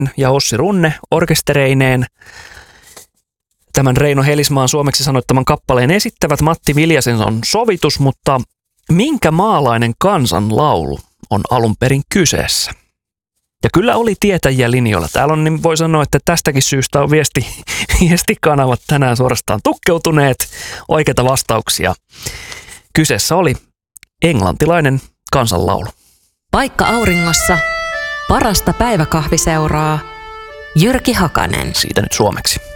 ja Ossi Runne orkestereineen. Tämän Reino Helismaan suomeksi sanoittaman kappaleen esittävät. Matti Viljasen on sovitus, mutta minkä maalainen kansanlaulu on alun perin kyseessä? Ja kyllä oli tietäjiä linjoilla. Täällä on, niin voi sanoa, että tästäkin syystä on viestikanavat tänään suorastaan tukkeutuneet. Oikeita vastauksia. Kyseessä oli englantilainen kansanlaulu. Paikka auringossa. Parasta päiväkahviseuraa. Jyrki Hakanen. Siitä nyt suomeksi.